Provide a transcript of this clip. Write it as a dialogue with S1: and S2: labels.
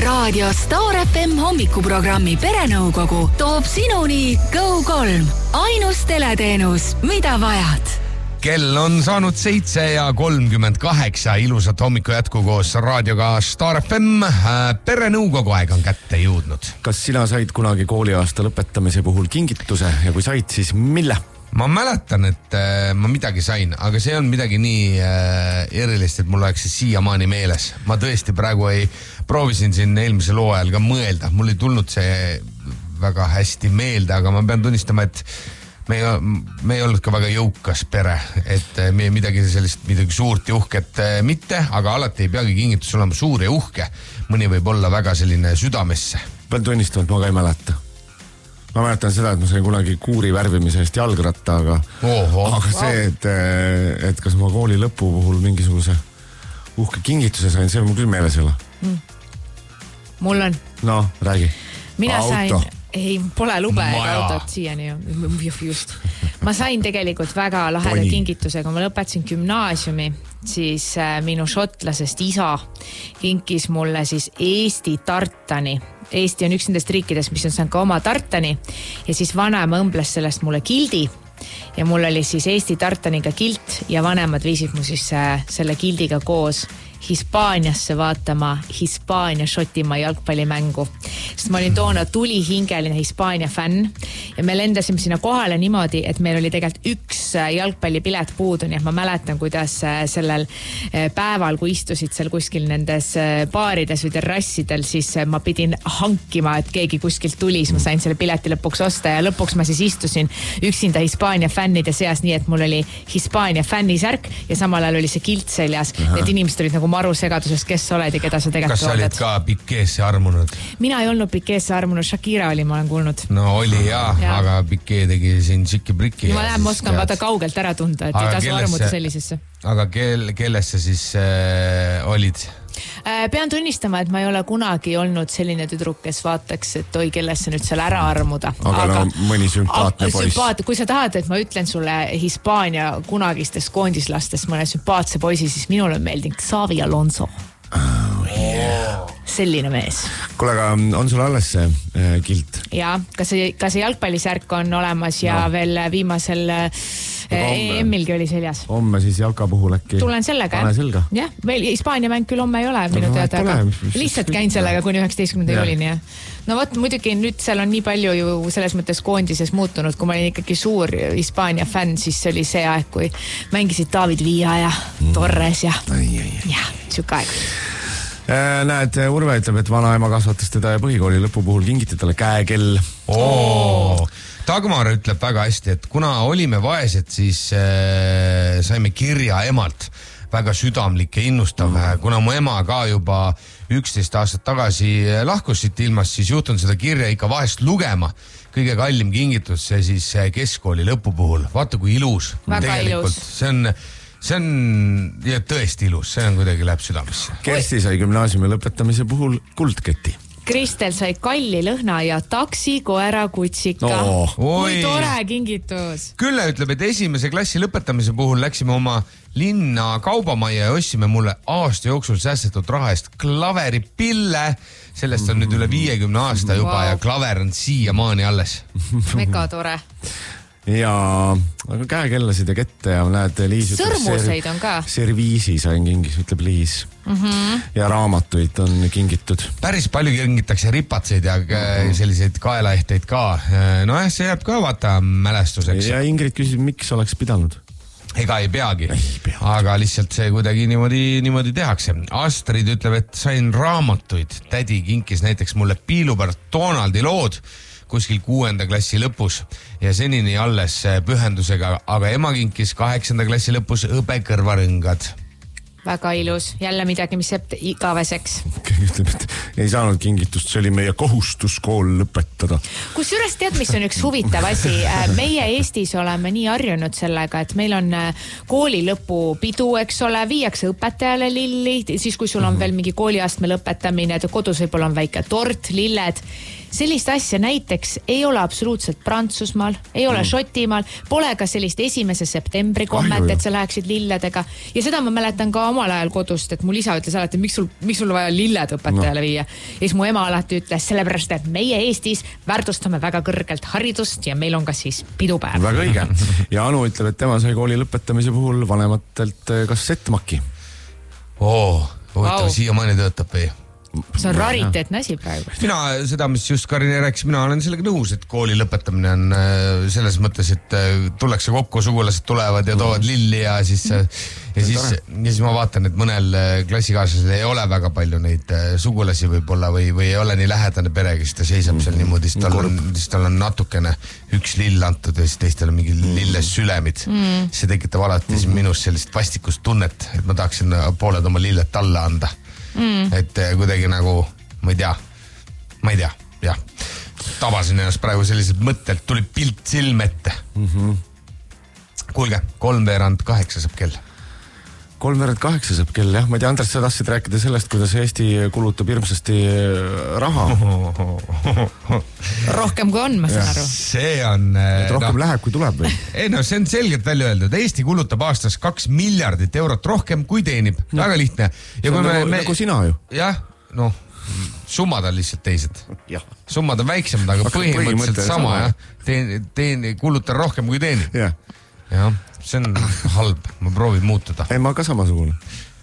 S1: Raadio Star FM hommikuprogrammi Perenõukogu toob sinuni Go3. Ainus teleteenus, mida vajad.
S2: Kell on saanud 7:38. Ilusat hommiku jätku koos raadioga Star FM. Perenõukogu aeg on kätte jõudnud.
S3: Kas sina said kunagi kooliaasta lõpetamise puhul kingituse ja kui said, siis mille?
S2: Ma mäletan, et ma midagi sain, aga see on midagi nii erilist, et mul oleks siiamaani meeles. Ma tõesti praegu proovisin siin eelmise loo ajal ka mõelda. Mul ei tulnud see väga hästi meelde, aga ma pean tunnistama, et me ei olnud ka väga jõukas pere, et midagi suurt ja uhket mitte, aga alati ei peagi kingitus olema suur ja uhke. Mõni võib olla väga selline südamesse.
S3: Pean tunnistama, et ma ka ei mäleta. Ma mäletan seda, et ma sain kunagi kuuri värvimise eest jalgratta, aga see, et kas ma kooli lõpu puhul mingisuguse uhke kingituse sain, see mul küll meeles ei ole.
S4: Mul on.
S3: No, räägi.
S4: Mina
S3: auto.
S4: Sain, ei, pole lube ega autot siiani just. Ma sain tegelikult väga laheda kingitusega, ma lõpetasin gümnaasiumi, siis minu šotlasest isa kinkis mulle siis Eesti tartani. Eesti on üks nendest riikidest, mis on saanud ka oma tartani ja siis vanem õmbles sellest mulle kildi ja mul oli siis Eesti tartaniga kilt ja vanemad viisid mu siis selle kildiga koos Hispaaniasse vaatama Hispaania-Šotimaa jalgpallimängu. Sest ma olin toona tulihingeline Hispaania fänn ja me lendasime sinna kohale niimoodi, et meil oli tegelikult üks jalgpallipilet puudu, nii et ma mäletan, kuidas sellel päeval, kui istusid seal kuskil nendes baarides või terrassidel, siis ma pidin hankima, et keegi kuskilt tuli, siis ma sain selle pileti lõpuks osta ja lõpuks ma siis istusin üksinda Hispaania fännide seas, nii et mul oli Hispaania fännisärk ja samal ajal oli see kilt seljas. Need inimesed olid nagu maru segaduses, kes oled ja keda sa tegelikult
S2: kas sa olid ka Piqueesse armunud?
S4: Mina ei olnud Piqueesse armunud, Shakira oli, ma olen kuulnud.
S2: No oli ja. Aga Piquet tegi siin tšiki-priki.
S4: Ma lähen oskan vaata kaugelt ära tunda, et ei tasu armuda sellisesse.
S2: Aga kellesse siis olid?
S4: Pean tunnistama, et ma ei ole kunagi olnud selline tüdruk, kes vaataks, et oi, kellesse nüüd seal ära armuda.
S3: Aga mõni sümpaatne poiss.
S4: Kui sa tahad, et ma ütlen sulle Hispaania kunagistest koondislastest mõne sümpaatse poisi, siis minul on meeldinud Xavi Alonso. Selline mees. Kuule, aga
S3: on sul alles see kilt?
S4: Jaa, ka see jalgpallisärk on olemas ja veel viimasel EM-ilgi oli seljas.
S3: Homme siis jalka puhul äkki.
S4: Tulen sellega.
S3: Pane selga.
S4: Jah, veel Hispaania mäng küll homme ei ole minu teada, aga lihtsalt käin sellega kuni 19. juulini. No võt, muidugi nüüd seal on nii palju ju selles mõttes koondises muutunud, kui ma olin ikkagi suur Hispaania fänn, siis see oli see aeg, kui mängisid David Villa ja Torres ja siuke aeg.
S3: Näed, Urve ütleb, et vanaema kasvatas teda ja põhikooli lõpu puhul kingiti talle käekell.
S2: Dagmar ütleb väga hästi, et kuna olime vaesed, siis saime kirja emalt väga südamlik ja innustav. Kuna mu ema ka juba 11 aastat tagasi lahkus siit ilmast, siis juhtun seda kirja ikka vahest lugema. Kõige kallim kingitus see siis keskkooli lõpu puhul. Vaata kui ilus.
S4: Väga ilus.
S2: See on tõesti ilus, see on kuidagi läheb südamesse.
S3: Kersti sai gümnaasiumi lõpetamise puhul kuldketi.
S4: Kristel sai kalli lõhna ja taksi, koera, kutsika. Kui tore kingitus.
S2: Külle ütleb, et esimese klassi lõpetamise puhul läksime oma linna kaubamajja ja ostsime mulle aasta jooksul säästetud raha eest klaveripille. Sellest on nüüd üle 50 aasta juba ja klaver on siiamaani alles.
S4: Mega tore.
S3: Ja aga käekellasid ja kette ja näed Liis
S4: sõrmuseid on ka.
S3: Serviisi sain kingis, ütleb Liis. Ja raamatuid on kingitud.
S2: Päris palju kingitakse ripatseid ja selliseid kaelaehteid ka. No see jääb ka vaata mälestuseks.
S3: Ja Ingrid küsib, miks oleks pidanud?
S2: Ega ei peagi, aga lihtsalt see kuidagi niimoodi tehakse. Astrid ütleb, et sain raamatuid. Tädi kinkis näiteks mulle Piilubert Donaldi lood kuskil 6. klassi lõpus ja senini alles pühendusega, aga ema kinkis 8. klassi lõpus õbekõrvarõngad.
S4: Väga ilus, jälle midagi, mis jääb igaveseks.
S3: Ütleb, et ei saanud kingitust, see oli meie kohustus kool lõpetada.
S4: Kusjuures tead, mis on üks huvitav asi? Meie Eestis oleme nii harjunud sellega, et meil on kooli lõpupidu, eks ole, viiakse õpetajale lilli, siis kui sul on veel mingi kooliastme lõpetamine, kodus võib-olla on väike tort, lilled. Sellist asja näiteks ei ole absoluutselt Prantsusmaal, ei ole Šotimaal, pole ka sellist 1. septembri kommet, et sa läheksid lilledega. Ja seda ma mäletan ka omal ajal kodust, et mul isa ütles alati, miks sul vaja lilled õpetajale viia. Ja siis mu ema alati ütles, sellepärast, et meie Eestis väärtustame väga kõrgelt haridust ja meil on ka siis pidupäev.
S3: Väga õige. Ja Anu ütleb, et tema sai kooli lõpetamise puhul vanematelt kassettmaki.
S2: Huvitav, siiamaani töötab või?
S4: See on rariteetne asi praegu.
S2: Mina seda, mis just Karin rääkis, mina olen sellega nõus, et kooli lõpetamine on selles mõttes, et tullakse kokku, sugulased tulevad ja toovad lilli ja siis ma vaatan, et mõnel klassikaaslasel ei ole väga palju neid sugulasi võib-olla või ei ole nii lähedane pere, kes ta seisab seal niimoodi, siis tal on natukene üks lill antud ja siis teistel on mingi lilles sülemid. See tekitab alati minus sellist vastikust tunnet, et ma tahaksin pooled oma lilled talle anda. Et kuidagi nagu, ma ei tea, jah. Tabasin ennast praegu sellised mõttelt, tuli pilt silm ette. Kuulge, 7:03 saab kell.
S3: 7:08 saab kell, jah. Ma ei tea, Andres, sa tahtsid rääkida sellest, kuidas Eesti kulutab hirmsasti raha.
S4: Rohkem kui on, ma saan aru.
S2: See on...
S3: rohkem läheb, kui tuleb või?
S2: Ei, see on selgelt välja öeldud. Eesti kulutab aastas 2 miljardit eurot rohkem, kui teenib. Väga lihtne.
S3: Ja see on nagu sina ju.
S2: Jah, summad on lihtsalt teised. Summad on väiksemad, aga põhimõtteliselt sama. Kulutan rohkem, kui teenib. Jah, see on halb. Ma proovin muutuda.
S3: Ei, ma ka samasugune.